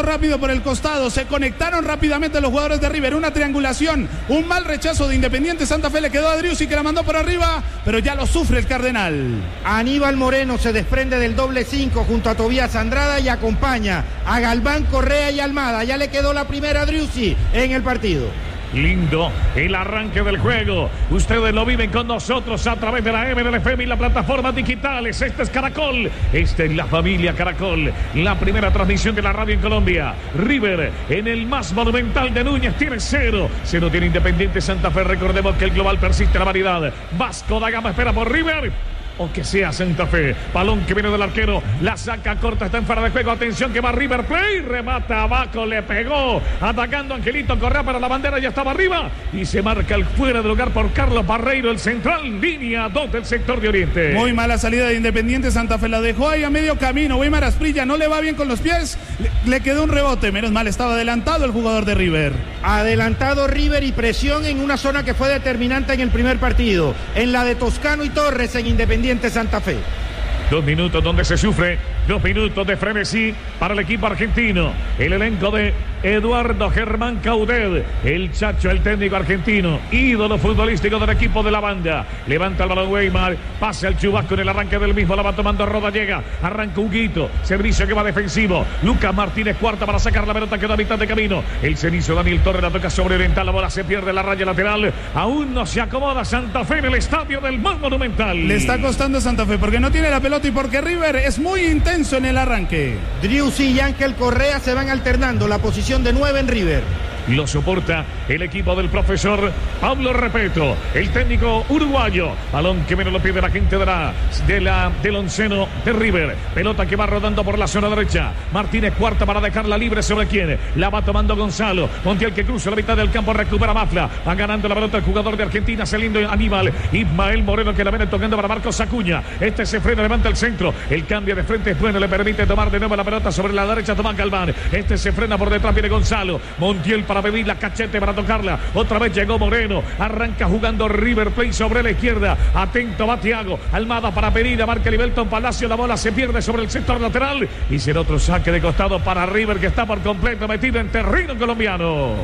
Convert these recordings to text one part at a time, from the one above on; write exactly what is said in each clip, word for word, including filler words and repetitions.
lanzamiento rápido por el costado, se conectaron rápidamente los jugadores de River, una triangulación, un mal rechazo de Independiente Santa Fe, le quedó a Driussi que la mandó por arriba, pero ya lo sufre el Cardenal. Aníbal Moreno se desprende del doble cinco junto a Tobías Andrada y acompaña a Galván, Correa y Almada. Ya le quedó la primera a Driussi en el partido. Lindo el arranque del juego. Ustedes lo viven con nosotros a través de la M L F M y las plataformas digitales. Este es Caracol. Esta es la familia Caracol. La primera transmisión de la radio en Colombia. River en el más monumental de Núñez tiene cero. Cero tiene Independiente Santa Fe. Recordemos que el global persiste la variedad. Vasco da Gama espera por River. O que sea Santa Fe. Balón que viene del arquero. La saca corta. Está en fuera de juego. Atención que va River Plate. Remata abajo. Le pegó. Atacando Angelito Correa para la bandera. Ya estaba arriba. Y se marca el fuera de lugar por Carlos Barreiro. El central. Línea dos del sector de Oriente. Muy mala salida de Independiente Santa Fe. La dejó ahí a medio camino. Weimar Asprilla no le va bien con los pies. Le, le quedó un rebote. Menos mal estaba adelantado el jugador de River. Adelantado River y presión en una zona que fue determinante en el primer partido. En la de Toscano y Torres en Independiente Santa Fe. Dos minutos donde se sufre, dos minutos de frenesí para el equipo argentino. El elenco de Eduardo Germán Caudet, el Chacho, el técnico argentino, ídolo futbolístico del equipo de la banda. Levanta el balón Weimar, pasa el Chubasco en el arranque del mismo, la va tomando Roda, llega, arranca Huguito, servicio que va defensivo. Lucas Martínez cuarta para sacar la pelota, quedó a mitad de camino. El cenizo Daniel Torres la toca sobre Oriental, la bola se pierde la raya lateral. Aún no se acomoda Santa Fe en el estadio del más monumental. Le está costando Santa Fe porque no tiene la pelota y porque River es muy intenso en el arranque. Driussi y Ángel Correa se van alternando la posición de nueve en River. Lo soporta el equipo del profesor Pablo Repeto, el técnico uruguayo. Balón que menos lo pide la gente de la, de la, del onceno de River. Pelota que va rodando por la zona derecha. Martínez cuarta para dejarla libre sobre quién. La va tomando Gonzalo. Montiel que cruza la mitad del campo, recupera Mafla. Va ganando la pelota el jugador de Argentina, saliendo Aníbal. Ismael Moreno que la viene tocando para Marcos Acuña. Este se frena, levanta el centro. El cambio de frente es bueno, le permite tomar de nuevo la pelota sobre la derecha. Tomás Galván. Este se frena por detrás, viene Gonzalo. Montiel para pedir la cachete para tocarla. Otra vez llegó Moreno. Arranca jugando River Plate sobre la izquierda. Atento va Thiago. Almada para pedir. Marca Libelton Palacio. La bola se pierde sobre el sector lateral. Y será otro saque de costado para River que está por completo metido en terreno colombiano.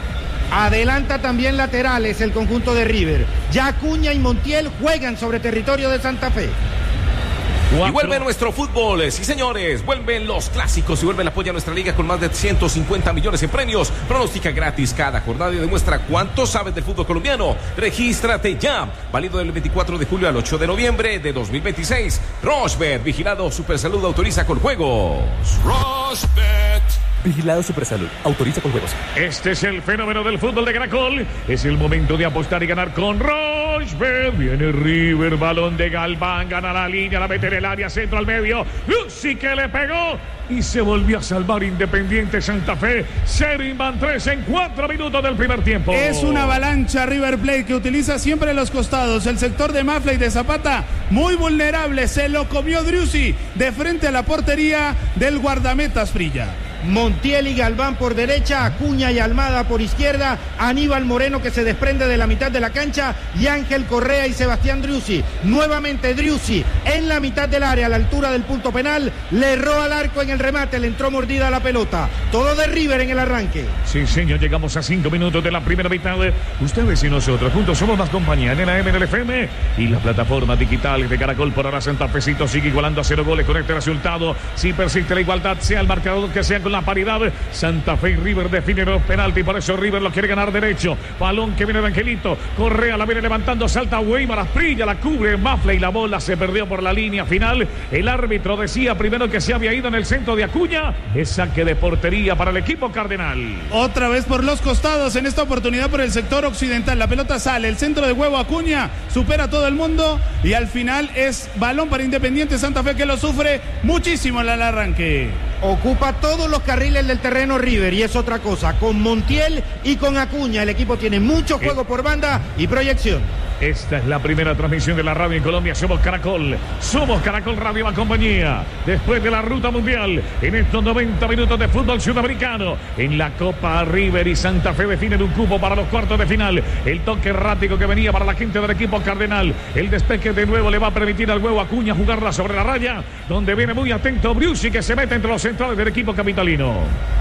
Adelanta también laterales el conjunto de River. Ya Acuña y Montiel juegan sobre territorio de Santa Fe. Cuatro. Y vuelve nuestro fútbol, sí señores, vuelven los clásicos y vuelve el apoyo a nuestra liga con más de ciento cincuenta millones en premios. Pronostica gratis cada jornada y demuestra cuánto sabes del fútbol colombiano. Regístrate ya, válido del veinticuatro de julio al ocho de noviembre de dos mil veintiséis. Rochbet, vigilado Supersalud, autoriza con juegos. Rochbet. Vigilado Supersalud, autoriza con juegos. Este es el fenómeno del fútbol de Caracol. Es el momento de apostar y ganar con Rochbet. Viene River, balón de Galván, gana la línea, la mete en el área, centro al medio. Lucy que le pegó y se volvió a salvar Independiente Santa Fe. Cero van tres en cuatro minutos del primer tiempo. Es una avalancha River Plate que utiliza siempre los costados. El sector de Mafla y de Zapata muy vulnerable. Se lo comió Driussi de frente a la portería del guardameta Asprilla. Montiel y Galván por derecha, Acuña y Almada por izquierda, Aníbal Moreno que se desprende de la mitad de la cancha y Ángel Correa y Sebastián Driussi. Nuevamente Driussi en la mitad del área, a la altura del punto penal, le erró al arco en el remate, le entró mordida a la pelota. Todo de River en el arranque. Sí, señor, llegamos a cinco minutos de la primera mitad. Ustedes y nosotros juntos somos más compañía en la M L F M y la plataforma digital de Caracol. Por ahora Santa Fecito sigue igualando a cero goles con este resultado. Si persiste la igualdad, sea el marcador que sea con la paridad, Santa Fe y River definen los penaltis, por eso River lo quiere ganar derecho. Balón que viene de Angelito, Correa la viene levantando, salta Weimar, Asprilla la cubre Mafla y la bola se perdió por la línea final. El árbitro decía primero que se había ido en el centro de Acuña. Es saque de portería para el equipo cardenal. Otra vez por los costados, en esta oportunidad por el sector occidental. La pelota sale, el centro de huevo Acuña supera a todo el mundo y al final es balón para Independiente Santa Fe que lo sufre muchísimo al arranque. Ocupa todos los carriles del terreno River y es otra cosa, con Montiel y con Acuña el equipo tiene mucho juego por banda y proyección. Esta es la primera transmisión de la radio en Colombia. Somos Caracol, somos Caracol Radio La Compañía. Después de la ruta mundial, en estos noventa minutos de fútbol sudamericano, en la Copa River y Santa Fe definen un cupo para los cuartos de final. El toque errático que venía para la gente del equipo cardenal. El despeje de nuevo le va a permitir al huevo Acuña jugarla sobre la raya, donde viene muy atento Driussi que se mete entre los centrales del equipo capitalino.